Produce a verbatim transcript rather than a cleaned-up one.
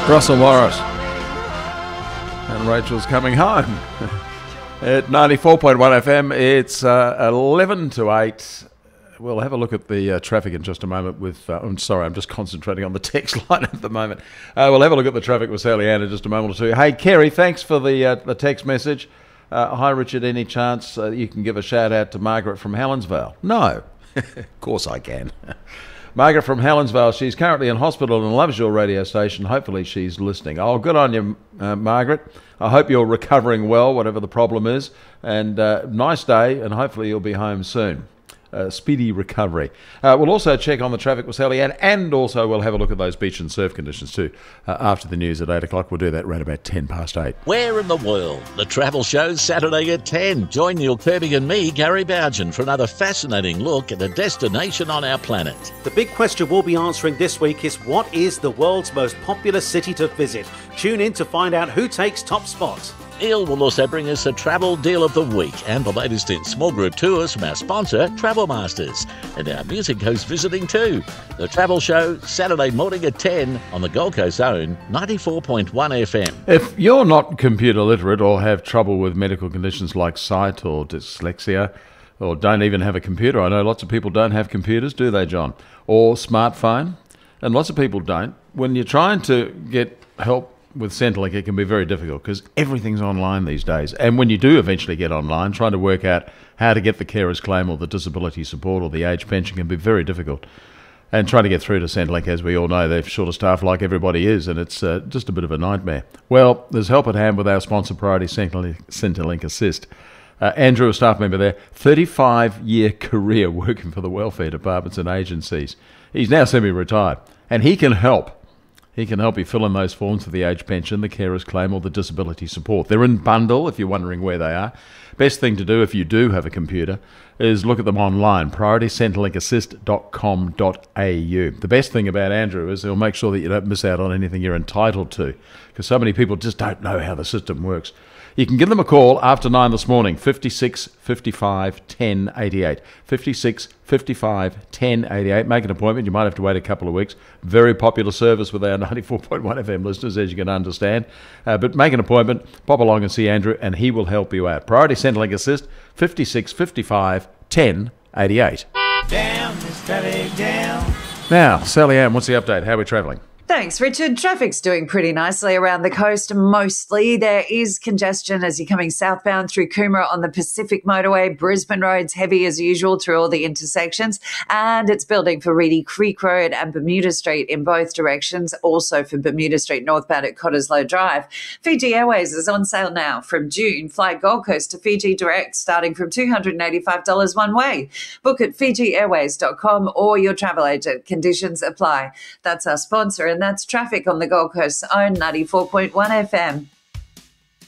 Russell Morris. And Rachel's coming home. At ninety-four point one F M, it's uh, eleven to eight. We'll have a look at the uh, traffic in just a moment with... Uh, I'm sorry, I'm just concentrating on the text line at the moment. Uh, we'll have a look at the traffic with Sally Ann in just a moment or two. Hey, Kerry, thanks for the uh, the text message. Uh, hi, Richard, any chance uh, you can give a shout-out to Margaret from Helensvale? No. Of course I can. Margaret from Helensvale, she's currently in hospital and loves your radio station. Hopefully she's listening. Oh, good on you, uh, Margaret. I hope you're recovering well, whatever the problem is. And uh, nice day, and hopefully you'll be home soon. Uh, speedy recovery. Uh, we'll also check on the traffic with Sally Ann, and also we'll have a look at those beach and surf conditions too. Uh, after the news at eight o'clock, we'll do that right about ten past eight. Where in the world? The Travel Show's Saturday at ten. Join Neil Kirby and me, Gary Bougen, for another fascinating look at a destination on our planet. The big question we'll be answering this week is, what is the world's most popular city to visit? Tune in to find out who takes top spots. Neil will also bring us a travel deal of the week and the latest in small group tours from our sponsor, Travel Masters. And our music host visiting too. The Travel Show, Saturday morning at ten on the Gold Coast Zone, ninety-four point one F M. If you're not computer literate or have trouble with medical conditions like sight or dyslexia, or don't even have a computer, I know lots of people don't have computers, do they, John? Or smartphone, and lots of people don't. When you're trying to get help with Centrelink, it can be very difficult because everything's online these days. And when you do eventually get online, trying to work out how to get the carer's claim or the disability support or the age pension can be very difficult. And trying to get through to Centrelink, as we all know, they're short of staff like everybody is, and it's uh, just a bit of a nightmare. Well, there's help at hand with our sponsor, Priority Centrelink, Centrelink Assist. Uh, Andrew, a staff member there, thirty-five year career working for the welfare departments and agencies. He's now semi-retired, and he can help. He can help you fill in those forms for the age pension, the carer's claim, or the disability support. They're in bundle, if you're wondering where they are. Best thing to do if you do have a computer is look at them online, priority centrelink assist dot com dot a u. The best thing about Andrew is he'll make sure that you don't miss out on anything you're entitled to, because so many people just don't know how the system works. You can give them a call after nine this morning, fifty-six fifty-five ten eighty-eight. fifty-six fifty-five ten eighty-eight. Make an appointment. You might have to wait a couple of weeks. Very popular service with our ninety-four point one F M listeners, as you can understand. Uh, but make an appointment, pop along and see Andrew, and he will help you out. Priority Centrelink Assist, fifty-six fifty-five ten eighty-eight. Down, this traffic down. Now, Sally Ann, what's the update? How are we travelling? Thanks, Richard. Traffic's doing pretty nicely around the coast mostly. There is congestion as you're coming southbound through Coomera on the Pacific Motorway. Brisbane Road's heavy as usual through all the intersections, and it's building for Reedy Creek Road and Bermuda Street in both directions, also for Bermuda Street northbound at Cottesloe Drive. Fiji Airways is on sale now from June. Fly Gold Coast to Fiji direct starting from two hundred eighty-five dollars one way. Book at fiji airways dot com or your travel agent. Conditions apply. That's our sponsor, and that's traffic on the Gold Coast's own ninety-four point one F M.